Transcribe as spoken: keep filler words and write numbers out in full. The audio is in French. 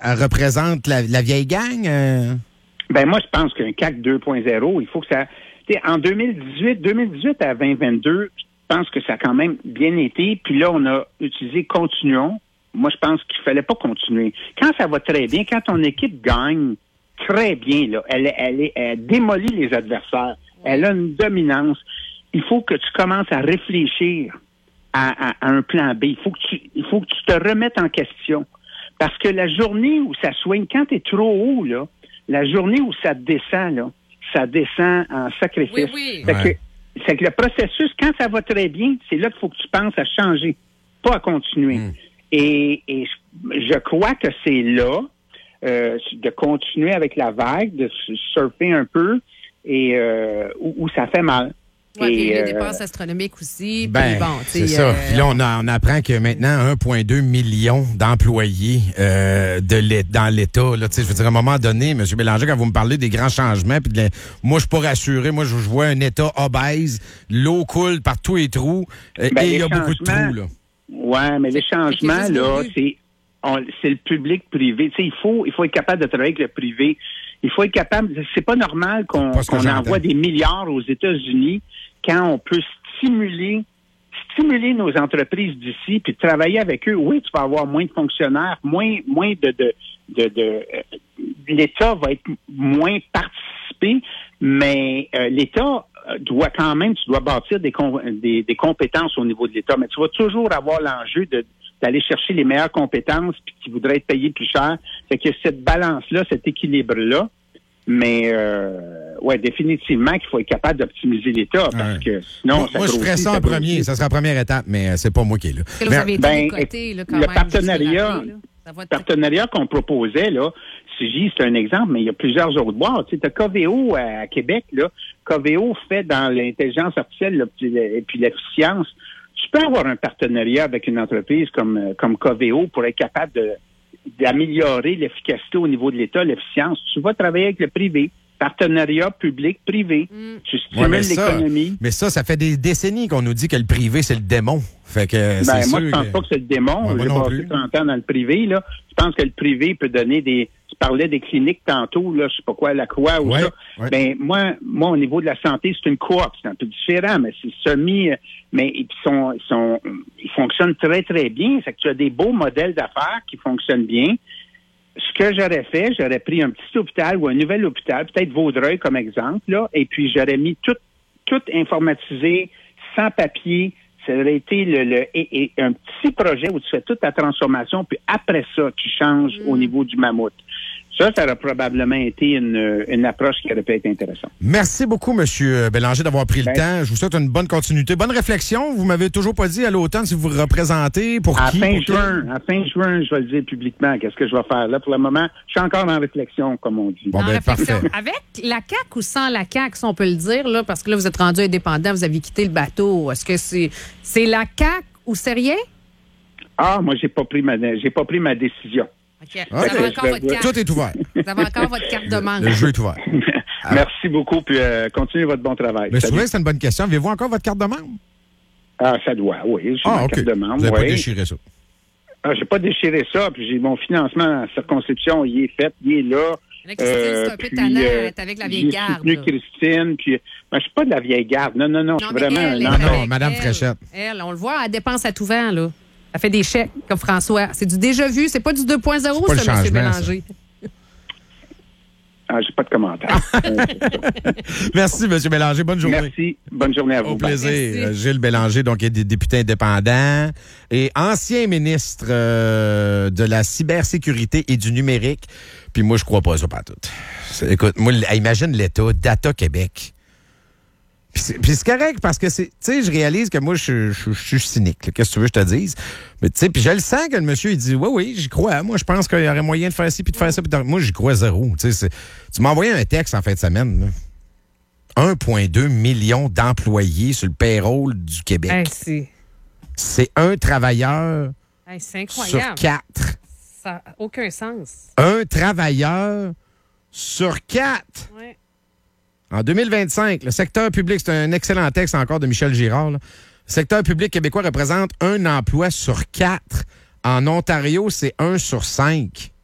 elle représente la, la vieille gang? Euh... Ben moi, je pense qu'un C A C deux point zéro, il faut que ça... T'sais, en deux mille dix-huit, deux mille dix-huit à vingt vingt-deux, je pense que ça a quand même bien été. Puis là, on a utilisé « continuons ». Moi, je pense qu'il fallait pas continuer. Quand ça va très bien, quand ton équipe gagne très bien, là, elle, elle, elle, elle démolit les adversaires, elle a une dominance, il faut que tu commences à réfléchir à, à, à un plan B. Il faut que tu, il faut que tu te remettes en question. Parce que la journée où ça swing, quand tu es trop haut, là, la journée où ça descend, là, ça descend en sacrifice. Oui, oui. Fait Ouais. que, c'est que le processus, quand ça va très bien, c'est là qu'il faut que tu penses à changer, pas à continuer. Mm. Et, et je, je crois que c'est là euh, de continuer avec la vague, de surfer un peu, et euh, où, où ça fait mal. Ouais, Et, puis les euh, dépenses astronomiques aussi. Ben, puis bon, tu sais, c'est ça. euh, Puis là, on, a- on apprend que maintenant, un virgule deux million d'employés euh, de l'É- dans l'État. Là, tu sais, je veux dire, à un moment donné, M. Bélanger, quand vous me parlez des grands changements, puis de la- moi, je suis pas rassuré. Moi, je, je vois un État obèse, l'eau coule par tous les trous, euh, Ben, et il y les a beaucoup de changements- trous. Là. Ouais, mais les changements, juste là, voulu. c'est on- c'est le public-privé. Tu sais, il faut, il faut être capable de travailler avec le privé. Il faut être capable. C'est pas normal qu'on Pas ce que qu'on j'entends. envoie des milliards aux États-Unis quand on peut stimuler stimuler nos entreprises d'ici puis travailler avec eux. Oui, tu vas avoir moins de fonctionnaires, moins moins de de de, de euh, l'État va être moins participé, mais euh, l'État doit quand même, tu dois bâtir des, com- des, des compétences au niveau de l'État, mais tu vas toujours avoir l'enjeu de d'aller chercher les meilleures compétences puis qui voudraient être payés plus cher. Fait que cette balance-là, cet équilibre-là, mais euh, ouais, définitivement qu'il faut être capable d'optimiser l'État parce Ouais. que sinon, moi, ça moi, je grossit, ferais ça en grossit. premier. Ça sera la première étape, mais euh, c'est pas moi qui est là. Parce que là, Mais- vous avez été ben, décoté, là, quand le même. partenariat- juste le rappeler, là. Ça va Le te- partenariat qu'on proposait, là, C J, c'est un exemple, mais il y a plusieurs autres boîtes. Tu sais, t'as Coveo à, à Québec, là. Coveo fait dans l'intelligence artificielle là, puis le- et puis l'efficience. Tu peux avoir un partenariat avec une entreprise comme, euh, comme Coveo pour être capable de, d'améliorer l'efficacité au niveau de l'État, l'efficience. Tu vas travailler avec le privé. Partenariat public-privé. Mm. Tu Ouais, stimules mais ça, l'économie. mais ça, ça fait des décennies qu'on nous dit que le privé, c'est le démon. Fait que Ben, c'est moi, sûr je pense que- pas que c'est le démon. Ouais, moi J'ai non passé plus. trente ans dans le privé, là. Je pense que le privé peut donner des... Tu parlais des cliniques tantôt, là, je sais pas quoi, la Croix ou Ouais, ça. ouais. Ben, moi, moi, au niveau de la santé, c'est une coop. C'est un peu différent, mais c'est semi... Mais ils sont, ils sont... Ils fonctionnent très, très bien. C'est que tu as des beaux modèles d'affaires qui fonctionnent bien. Ce que j'aurais fait, j'aurais pris un petit hôpital ou un nouvel hôpital, peut-être Vaudreuil comme exemple, là, et puis j'aurais mis tout, tout informatisé, sans papier. Ça aurait été le, le et, et un petit projet où tu fais toute ta transformation, puis après ça, tu changes Mm. au niveau du mammouth. Ça, ça aurait probablement été une, une approche qui aurait pu être intéressante. Merci beaucoup, M. Bélanger, d'avoir pris le Ben, temps. Je vous souhaite une bonne continuité. Bonne réflexion. Vous m'avez toujours pas dit à l'automne si vous vous représentez, pour À qui. fin pour qui? juin, à fin juin, je vais le dire publiquement. Qu'est-ce que je vais faire là? Pour le moment, je suis encore en réflexion, comme on dit. Bon, En ben, réflexion. parfait. Avec la C A Q ou sans la C A Q, si on peut le dire, là, parce que là, vous êtes rendu indépendant, vous avez quitté le bateau. Est-ce que c'est c'est la C A Q ou c'est rien? Ah, moi, j'ai pas pris ma, j'ai pas pris ma décision. OK. Vous OK. avez encore Je votre vais- carte. Tout est ouvert. Vous avez encore votre carte de membre. Le jeu est ouvert. Merci beaucoup, puis euh, continuez votre bon travail. Mais je Salut. trouvais que c'était une bonne question. Avez-vous encore votre carte de membre? Ah, ça doit, oui. J'ai Ah, ma OK. carte de membre, Vous n'avez pas oui. déchiré ça. Ah, j'ai pas déchiré ça, puis j'ai mon financement en circonscription, il est fait, il est là. Là, Christine, c'est un peu puis, tannant, euh, t'es avec la vieille j'ai garde. soutenu là. Christine, puis... Ben, je suis pas de la vieille garde. Non, non, non, je suis mais vraiment... elle, non, elle, non, avec Madame elle, Fréchette. Elle, on le voit, elle dépense à tout vent, là. Elle fait des chèques, comme François. C'est du déjà vu, c'est pas du deux point zéro, C'est pas ça, le M. changement, Bélanger. Ah, j'ai pas de commentaire. Euh, Merci, M. Bélanger. Bonne journée. Merci. Bonne journée à vous. Au Bye. plaisir. Merci. Euh, Gilles Bélanger, donc, est dé- député indépendant et ancien ministre euh, de la cybersécurité et du numérique. Puis moi, je crois pas ça, pas tout. C'est- Écoute, moi, l- imagine l'État, Data Québec. Puis c'est puis c'est correct parce que c'est, tu sais, je réalise que moi, je, je- je suis cynique. là. Qu'est-ce que tu veux que je te dise? Mais tu sais, puis je le sens que le monsieur, il dit, oui, oui, j'y crois. Moi, je pense qu'il y aurait moyen de faire ci puis de faire ça. Puis de... Moi, j'y crois zéro. Tu sais, c'est- tu m'as envoyé un texte en fin de semaine. là. un virgule deux million d'employés sur le payroll du Québec. Hey, c'est C'est un travailleur hey, c'est sur incroyable. quatre. Ça n'a aucun sens. Un travailleur sur quatre. Ouais. En deux mille vingt-cinq, le secteur public, c'est un excellent texte encore de Michel Girard. là. Le secteur public québécois représente un emploi sur quatre. En Ontario, c'est un sur cinq.